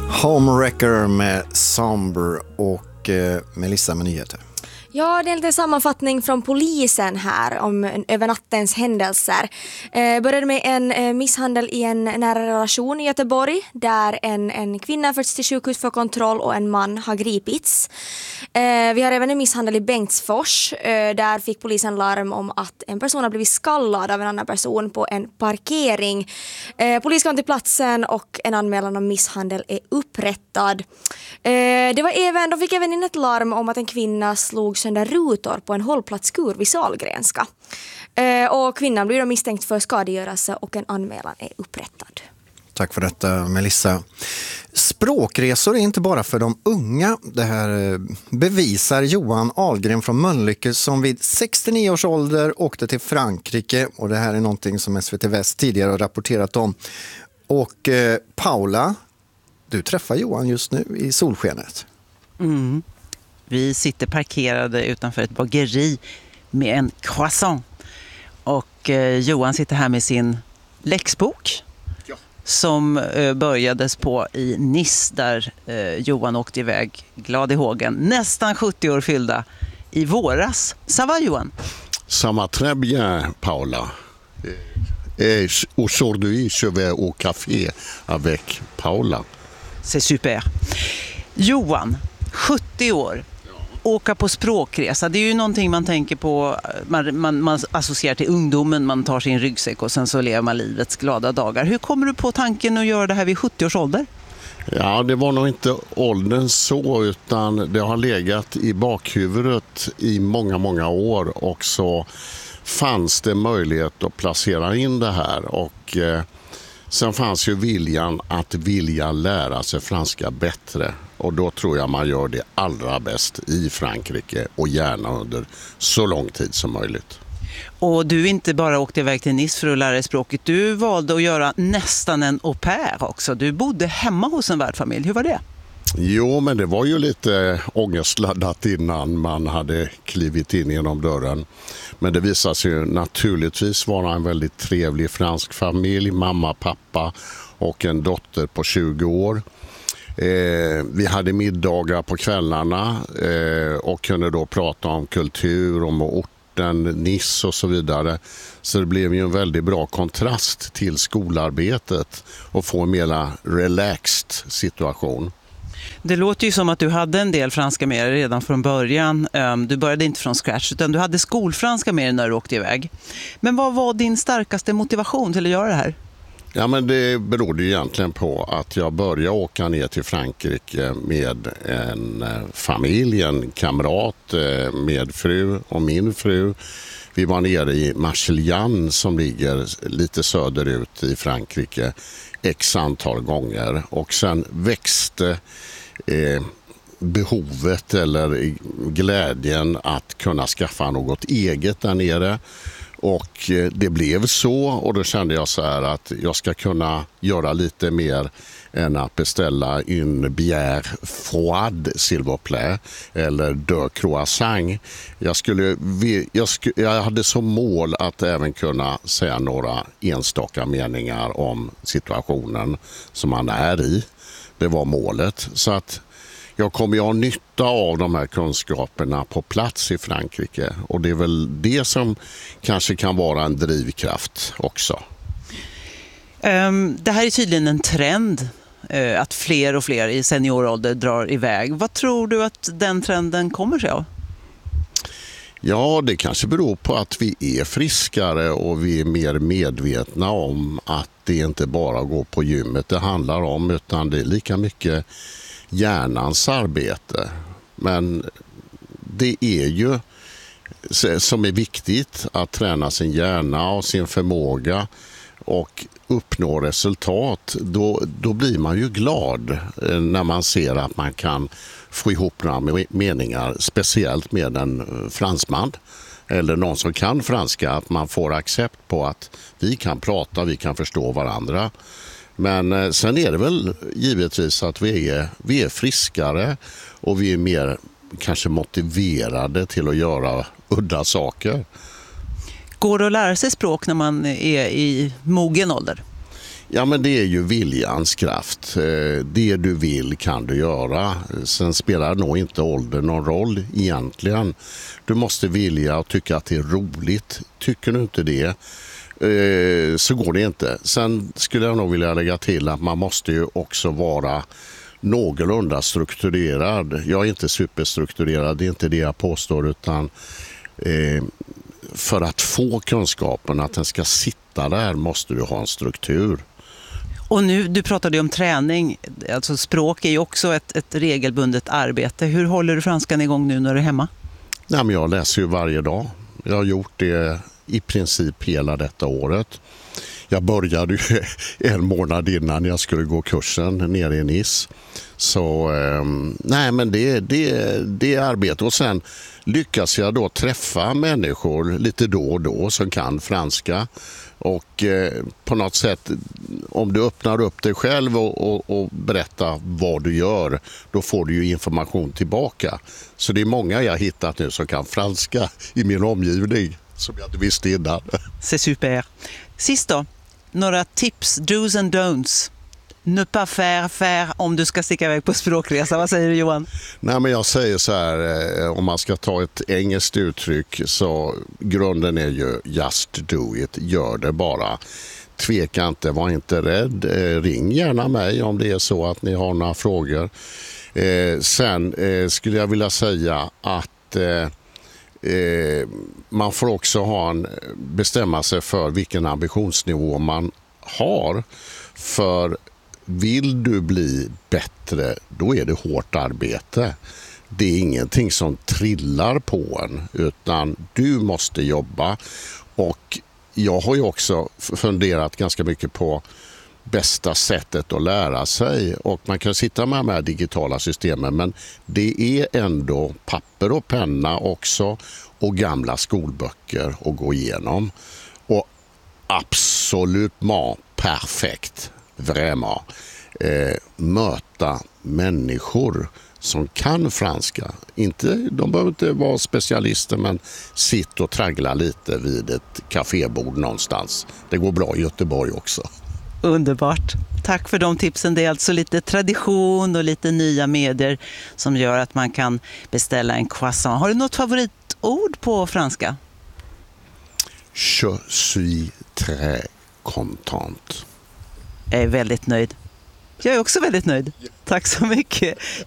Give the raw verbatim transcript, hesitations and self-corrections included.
Homewrecker med Somber och eh, Melissa med nyheter. Ja, det är lite sammanfattning från polisen här om övernattens händelser. Eh, började med en eh, misshandel i en nära relation i Göteborg där en, en kvinna förts till sjukhus för kontroll och en man har gripits. Eh, vi har även en misshandel i Bengtsfors. Eh, där fick polisen larm om att en person har blivit skallad av en annan person på en parkering. Eh, polis kom till platsen och en anmälan om misshandel är upprättad. Eh, det var även, de fick även in ett larm om att en kvinna slog sönder rutor på en hållplatskur vid Sahlgrenska. Eh, och kvinnan blir då misstänkt för skadegörelse och en anmälan är upprättad. Tack för detta, Melissa. Språkresor är inte bara för de unga. Det här bevisar Johan Ahlgren från Mölnlycke som vid sextionio års ålder åkte till Frankrike. Och det här är någonting som S V T Väst tidigare har rapporterat om. Och eh, Paula, du träffar Johan just nu i solskenet. Mm. Vi sitter parkerade utanför ett bageri med en croissant. Och eh, Johan sitter här med sin läxbok. Ja. Som eh, börjades på i Nice där eh, Johan åkte iväg glad i hågen. Nästan sjuttio år fyllda i våras. Ça va, Johan? Ça va très bien, Paula. Et aujourd'hui, je vais au café avec Paula. C'est super. Johan, sjuttio år. Åka på språkresa, det är ju någonting man tänker på, man, man, man associerar till ungdomen, man tar sin ryggsäck och sen så lever man livets glada dagar. Hur kommer du på tanken att göra det här vid sjuttio års ålder? Ja, det var nog inte åldern så, utan det har legat i bakhuvudet i många, många år och så fanns det möjlighet att placera in det här och eh, sen fanns ju viljan att vilja lära sig franska bättre. Och då tror jag man gör det allra bäst i Frankrike och gärna under så lång tid som möjligt. Och du inte bara åkte iväg till Nice för att lära dig språket. Du valde att göra nästan en au pair också. Du bodde hemma hos en värdfamilj. Hur var det? Jo, men det var ju lite ångestladdat innan man hade klivit in genom dörren. Men det visade sig ju naturligtvis vara en väldigt trevlig fransk familj. Mamma, pappa och en dotter på tjugo år. Eh, vi hade middagar på kvällarna eh, och kunde då prata om kultur, om orten, Nice och så vidare. Så det blev ju en väldigt bra kontrast till skolarbetet och få en mer relaxed situation. Det låter ju som att du hade en del franska med dig redan från början. Du började inte från scratch utan du hade skolfranska med dig när du åkte iväg. Men vad var din starkaste motivation till att göra det här? Ja, men det berodde ju egentligen på att jag började åka ner till Frankrike med en familj, en kamrat, med fru och min fru. Vi var nere i Marseillan som ligger lite söderut i Frankrike x antal gånger och sen växte eh, behovet eller glädjen att kunna skaffa något eget där nere. Och det blev så och då kände jag så här att jag ska kunna göra lite mer än att beställa en bière froide, s'il vous plaît, eller deux croissants. Jag, skulle, jag, skulle, jag hade som mål att även kunna säga några enstaka meningar om situationen som man är i. Det var målet. Så att jag kommer ju ha nytta av de här kunskaperna på plats i Frankrike. Och det är väl det som kanske kan vara en drivkraft också. Um, det här är tydligen en trend. Uh, att fler och fler i seniorålder drar iväg. Vad tror du att den trenden kommer sig av? Ja, det kanske beror på att vi är friskare och vi är mer medvetna om att det inte bara går på gymmet det handlar om utan det är lika mycket hjärnans arbete. Men det är ju som är viktigt att träna sin hjärna och sin förmåga och uppnå resultat. Då, då blir man ju glad när man ser att man kan få ihop några meningar, speciellt med en fransman eller någon som kan franska, att man får accept på att vi kan prata, vi kan förstå varandra. Men sen är det väl givetvis att vi är, vi är friskare och vi är mer kanske motiverade till att göra udda saker. Går det att lära sig språk när man är i mogen ålder? Ja, men det är ju viljans kraft. Det du vill kan du göra. Sen spelar nog inte ålder någon roll egentligen. Du måste vilja och tycka att det är roligt. Tycker du inte det så går det inte. Sen skulle jag nog vilja lägga till att man måste ju också vara någorlunda strukturerad. Jag är inte superstrukturerad, det är inte det jag påstår, utan eh, för att få kunskapen, att den ska sitta där, måste du ha en struktur. Och nu, du pratade ju om träning, alltså språk är ju också ett, ett regelbundet arbete. Hur håller du franskan igång nu när du är hemma? Nej, men jag läser ju varje dag. Jag har gjort det i princip hela detta året. Jag började ju en månad innan jag skulle gå kursen nere i Nice. Så eh, nej, men det, det, det är arbete. Och sen lyckas jag då träffa människor lite då och då som kan franska. Och eh, på något sätt, om du öppnar upp dig själv och, och, och berättar vad du gör, då får du ju information tillbaka. Så det är många jag har hittat nu som kan franska i min omgivning som jag inte visste innan. C'est super. Sist då, några tips, do's and don'ts. Ne pas faire, faire om du ska sticka iväg på språkresa. Vad säger du, Johan? Nej, men jag säger så här, om man ska ta ett engelskt uttryck, så grunden är ju just do it, gör det bara. Tveka inte, var inte rädd, ring gärna mig om det är så att ni har några frågor. Eh, sen eh, skulle jag vilja säga att eh, eh, man får också ha en, bestämma sig för vilken ambitionsnivå man har. För vill du bli bättre, då är det hårt arbete. Det är ingenting som trillar på en, utan du måste jobba. Och jag har ju också funderat ganska mycket på bästa sättet att lära sig. Och man kan sitta med de här digitala systemen, men det är ändå papper och penna också och gamla skolböcker att gå igenom. Och absolut perfekt. Vraiment. Eh, möta människor som kan franska. Inte, de behöver inte vara specialister, men sitt och traggla lite vid ett kafébord någonstans. Det går bra i Göteborg också. Underbart. Tack för de tipsen. Det är alltså lite tradition och lite nya medier som gör att man kan beställa en croissant. Har du något favoritord på franska? Je suis très content. Jag är väldigt nöjd. Jag är också väldigt nöjd. Tack så mycket.